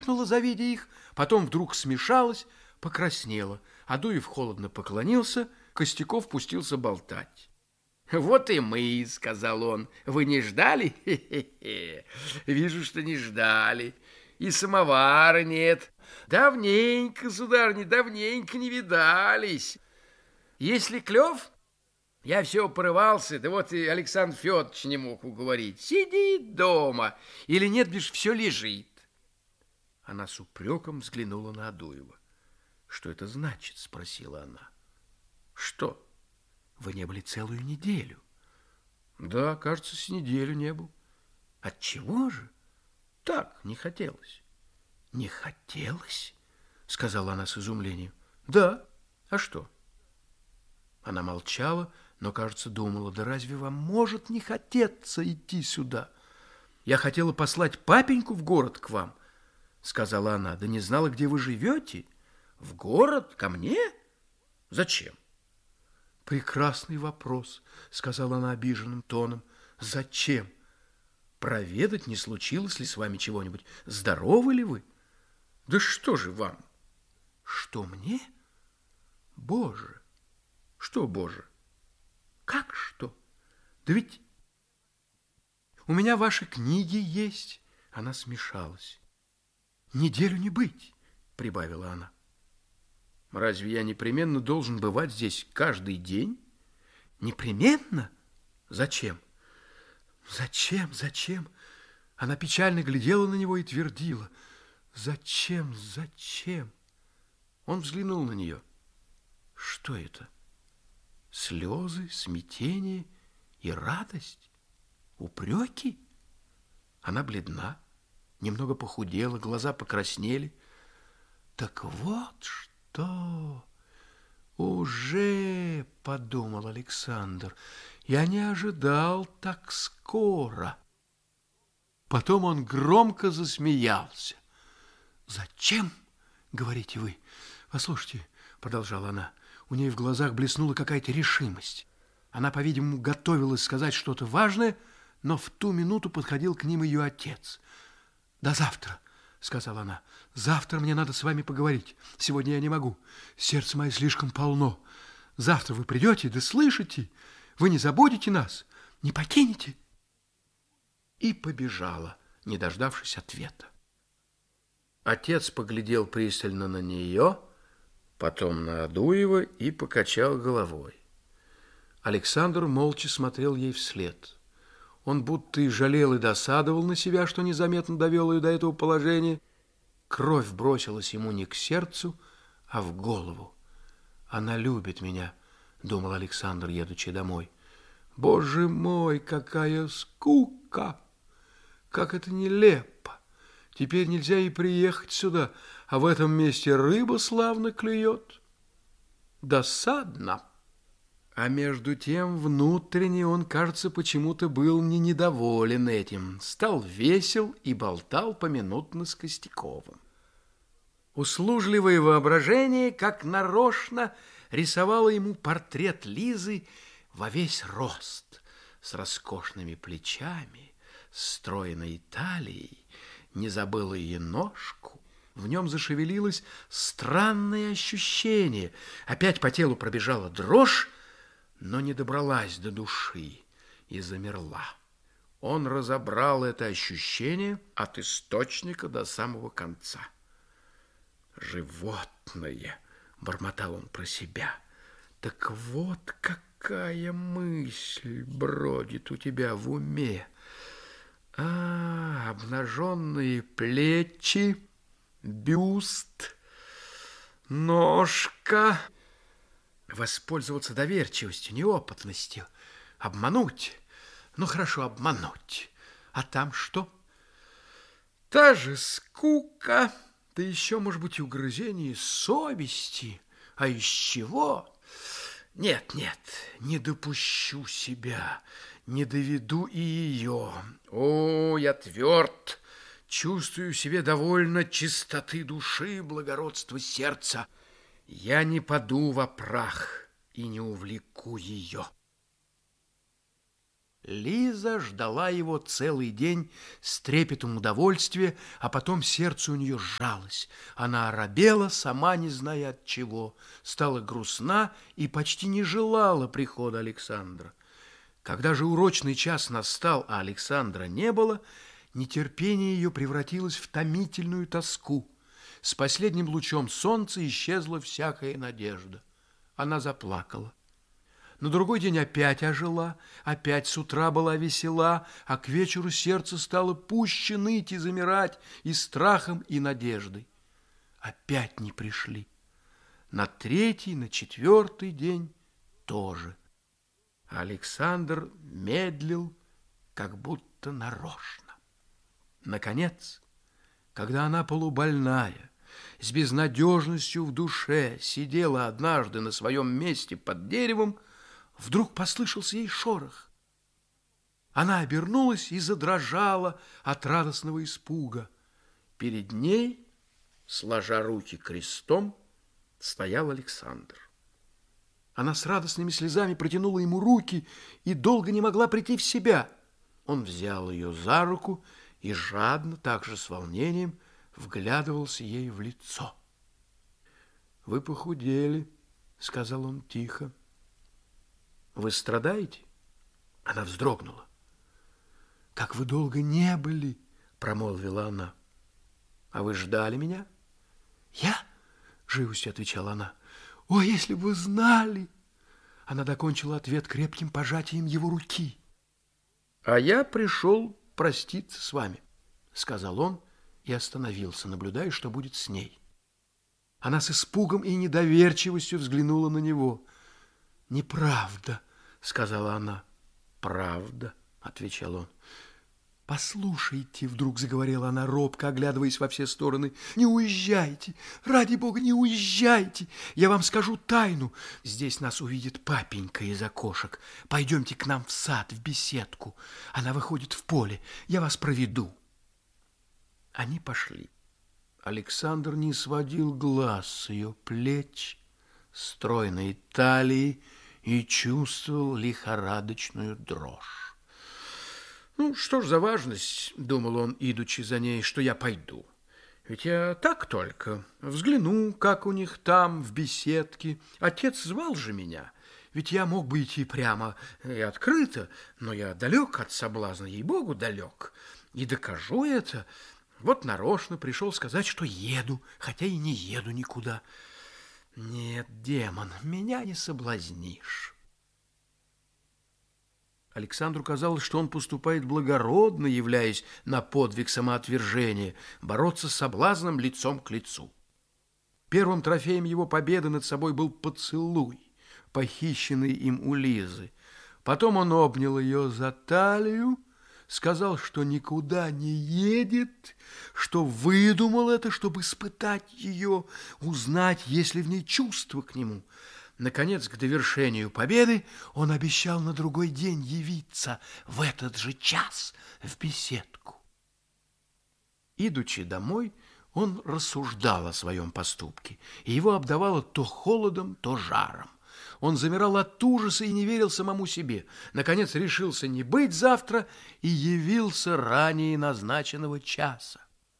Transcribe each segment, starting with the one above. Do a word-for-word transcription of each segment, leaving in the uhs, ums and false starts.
завидя их, потом вдруг смешалась, покраснела. Адуев холодно поклонился, Костяков пустился болтать. «Вот и мы», — сказал он. «Вы не ждали? Хе-хе-хе. Вижу, что не ждали. И самовара нет. Давненько, сударыня, давненько не видались. Если клев, я все порывался, да вот и Александр Федорович не мог уговорить. Сидит дома. Или нет, бишь, все лежит». Она с упреком взглянула на Адуева. «Что это значит?» — спросила она. «Что? Вы не были целую неделю?» «Да, кажется, с неделю не был». «Отчего же?» «Так, не хотелось». «Не хотелось?» — сказала она с изумлением. «Да, а что?» Она молчала, но, кажется, думала, да разве вам может не хотеться идти сюда? «Я хотела послать папеньку в город к вам», — сказала она, — «да не знала, где вы живете». «В город? Ко мне? Зачем?» «Прекрасный вопрос», — сказала она обиженным тоном. «Зачем? Проведать, не случилось ли с вами чего-нибудь? Здоровы ли вы?» «Да что же вам?» «Что мне? Боже!» «Что, Боже?» «Как что? Да ведь у меня ваши книги есть». Она смешалась. «Неделю не быть», — прибавила она. «Разве я непременно должен бывать здесь каждый день?» «Непременно? Зачем?» «Зачем, зачем?» Она печально глядела на него и твердила. «Зачем, зачем?» Он взглянул на нее. Что это? Слезы, смятение и радость? Упреки? Она бледна, немного похудела, глаза покраснели. «Так вот что! Уже, — подумал Александр, — я не ожидал так скоро». Потом он громко засмеялся. «Зачем, говорите вы?» «Послушайте, — продолжала она, — у ней в глазах блеснула какая-то решимость. Она, по-видимому, готовилась сказать что-то важное, но в ту минуту подходил к ним ее отец. «До завтра, — сказала она, — завтра мне надо с вами поговорить. Сегодня я не могу, сердце мое слишком полно. Завтра вы придете, да слышите? Вы не забудете нас, не покинете?» И побежала, не дождавшись ответа. Отец поглядел пристально на нее, потом на Адуева и покачал головой. Александр молча смотрел ей вслед. Он будто и жалел, и досадовал на себя, что незаметно довел ее до этого положения. Кровь бросилась ему не к сердцу, а в голову. «Она любит меня», — думал Александр, едучи домой. «Боже мой, какая скука! Как это нелепо! Теперь нельзя и приехать сюда, а в этом месте рыба славно клюет. Досадно!» А между тем внутренне он, кажется, почему-то был не недоволен этим, стал весел и болтал поминутно с Костяковым. Услужливое воображение, как нарочно, рисовало ему портрет Лизы во весь рост, с роскошными плечами, стройной талией, не забыло и ножку. В нем зашевелилось странное ощущение. Опять по телу пробежала дрожь, но не добралась до души и замерла. Он разобрал это ощущение от источника до самого конца. «Животное!» — бормотал он про себя. «Так вот какая мысль бродит у тебя в уме! А, обнаженные плечи, бюст, ножка. Воспользоваться доверчивостью, неопытностью, обмануть. Ну, хорошо, обмануть. А там что? Та же скука, да еще, может быть, угрызение совести. А из чего? Нет, нет, не допущу себя, не доведу и ее. О, я тверд, чувствую в себе довольно чистоты души, благородства сердца. Я не паду во прах и не увлеку ее». Лиза ждала его целый день с трепетом удовольствия, а потом сердце у нее сжалось. Она оробела, сама не зная от чего, стала грустна и почти не желала прихода Александра. Когда же урочный час настал, а Александра не было, нетерпение ее превратилось в томительную тоску. С последним лучом солнца исчезла всякая надежда. Она заплакала. На другой день опять ожила, опять с утра была весела, а к вечеру сердце стало пуще ныть и замирать и страхом, и надеждой. Опять не пришли. На третий, на четвертый день тоже. Александр медлил, как будто нарочно. Наконец, когда она полубольная, с безнадежностью в душе сидела однажды на своем месте под деревом, вдруг послышался ей шорох. Она обернулась и задрожала от радостного испуга. Перед ней, сложа руки крестом, стоял Александр. Она с радостными слезами протянула ему руки и долго не могла прийти в себя. Он взял ее за руку и жадно, также с волнением, вглядывался ей в лицо. «Вы похудели», — сказал он тихо. «Вы страдаете?» Она вздрогнула. «Как вы долго не были», — промолвила она. «А вы ждали меня?» «Я?» — живостью отвечала она. «О, если бы вы знали!» Она докончила ответ крепким пожатием его руки. «А я пришел проститься с вами», — сказал он и остановился, наблюдая, что будет с ней. Она с испугом и недоверчивостью взглянула на него. «Неправда», — сказала она. «Правда», — отвечал он. «Послушайте», — вдруг заговорила она робко, оглядываясь во все стороны, «не уезжайте, ради бога, не уезжайте. Я вам скажу тайну. Здесь нас увидит папенька из окошек. Пойдемте к нам в сад, в беседку. Она выходит в поле. Я вас проведу». Они пошли. Александр не сводил глаз с ее плеч, стройной талии, и чувствовал лихорадочную дрожь. «Ну, что ж за важность, — думал он, идучи за ней, — что я пойду. Ведь я так только взгляну, как у них там, в беседке. Отец звал же меня. Ведь я мог бы идти прямо и открыто, но я далек от соблазна, ей-богу, далек. И докажу это. Вот нарочно пришел сказать, что еду, хотя и не еду никуда. Нет, демон, меня не соблазнишь». Александру казалось, что он поступает благородно, являясь на подвиг самоотвержения, бороться с соблазном лицом к лицу. Первым трофеем его победы над собой был поцелуй, похищенный им у Лизы. Потом он обнял ее за талию, сказал, что никуда не едет, что выдумал это, чтобы испытать ее, узнать, есть ли в ней чувство к нему. Наконец, к довершению победы он обещал на другой день явиться в этот же час в беседку. Идучи домой, он рассуждал о своем поступке, и его обдавало то холодом, то жаром. Он замирал от ужаса и не верил самому себе. Наконец решился не быть завтра и явился ранее назначенного часа.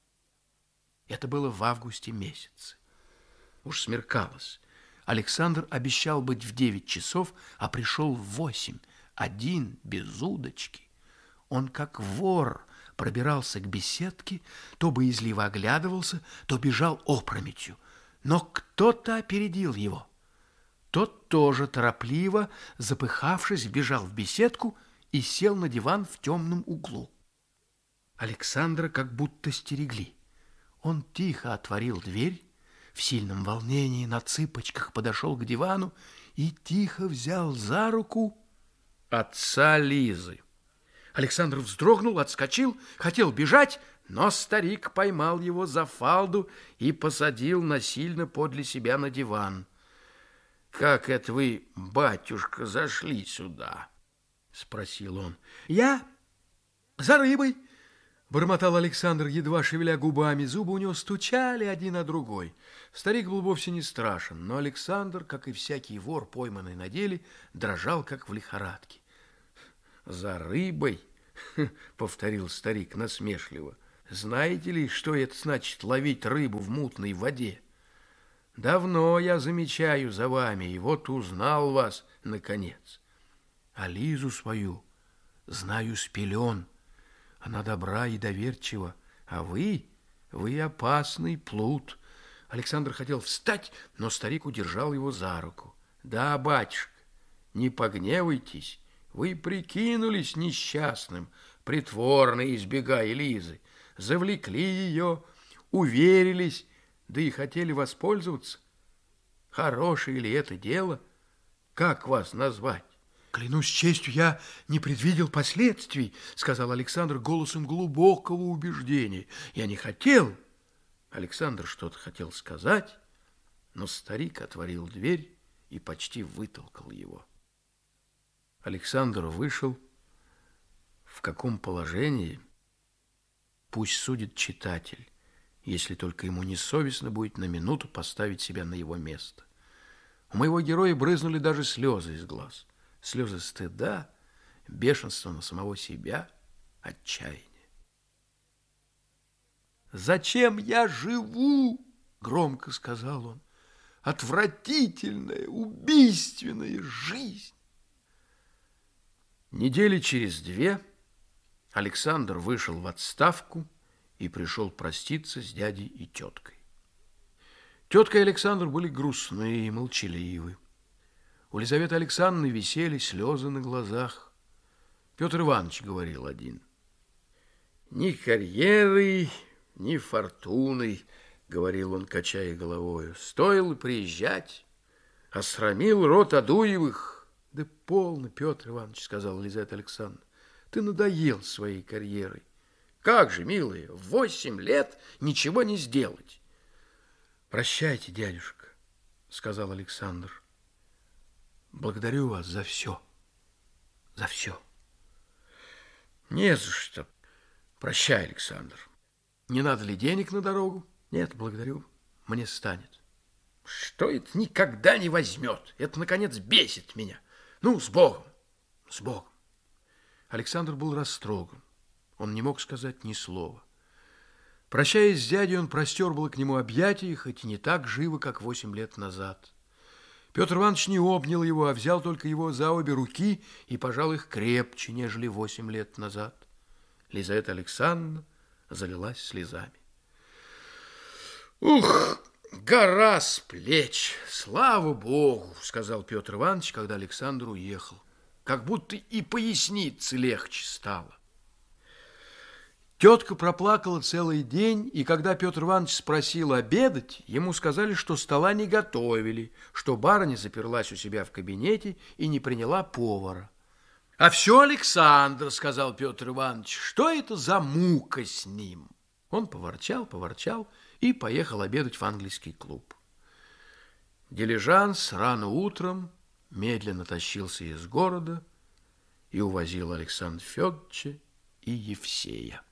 Это было в августе месяце. Уж смеркалось. Александр обещал быть в девять часов, а пришел в восемь, один, без удочки. Он, как вор, пробирался к беседке, то боязливо оглядывался, то бежал опрометью. Но кто-то опередил его. Тот тоже торопливо, запыхавшись, вбежал в беседку и сел на диван в темном углу. Александра как будто стерегли. Он тихо отворил дверь, в сильном волнении на цыпочках подошел к дивану и тихо взял за руку отца Лизы. Александр вздрогнул, отскочил, хотел бежать, но старик поймал его за фалду и посадил насильно подле себя на диван. «Как это вы, батюшка, зашли сюда?» — спросил он. «Я за рыбой», — бормотал Александр, едва шевеля губами. Зубы у него стучали один на другой. Старик был вовсе не страшен, но Александр, как и всякий вор, пойманный на деле, дрожал, как в лихорадке. За рыбой, повторил старик насмешливо. Знаете ли, что это значит ловить рыбу в мутной воде? Давно я замечаю за вами, и вот узнал вас, наконец. А Лизу свою знаю с пелен. Она добра и доверчива, а вы, вы опасный плут. Александр хотел встать, но старик удержал его за руку. Да, батюшка, не погневайтесь, вы прикинулись несчастным, притворно избегая Лизы, завлекли ее, уверились, да и хотели воспользоваться. Хорошее ли это дело? Как вас назвать? Клянусь честью, я не предвидел последствий, сказал Александр голосом глубокого убеждения. Я не хотел. Александр что-то хотел сказать, но старик отворил дверь и почти вытолкал его. Александр вышел. В каком положении? Пусть судит читатель, если только ему не совестно будет на минуту поставить себя на его место. У моего героя брызнули даже слезы из глаз. Слезы стыда, бешенства на самого себя, отчаяния. «Зачем я живу?» — громко сказал он. «Отвратительная, убийственная жизнь!» Недели через две Александр вышел в отставку и пришел проститься с дядей и теткой. Тетка и Александр были грустны и молчаливы. У Лизаветы Александровны висели слезы на глазах. Петр Иванович говорил один. «Ни карьеры, ни фортуны, — говорил он, качая головою, — стоило приезжать, осрамил род Адуевых». «Да полно, Петр Иванович, — сказала Лизавета Александровна, — ты надоел своей карьерой. Как же, милые, в восемь лет ничего не сделать». «Прощайте, дядюшка, — сказал Александр. Благодарю вас за все, за все». «Не за что. Прощай, Александр. Не надо ли денег на дорогу?» «Нет, благодарю, мне станет». «Что это никогда не возьмет? Это, наконец, бесит меня. Ну, с Богом, с Богом». Александр был растроган. Он не мог сказать ни слова. Прощаясь с дядей, он простер было к нему объятия, хоть и не так живо, как восемь лет назад. Петр Иванович не обнял его, а взял только его за обе руки и пожал их крепче, нежели восемь лет назад. Лизавета Александровна залилась слезами. «Ух, гора с плеч! Слава Богу! — сказал Петр Иванович, когда Александр уехал. Как будто и пояснице легче стало. Тетка проплакала целый день, и когда Петр Иванович спросил обедать, ему сказали, что стола не готовили, что барыня заперлась у себя в кабинете и не приняла повара. «А все Александр, — сказал Петр Иванович, — что это за мука с ним?» Он поворчал, поворчал и поехал обедать в английский клуб. Дилижанс рано утром медленно тащился из города и увозил Александра Федоровича и Евсея.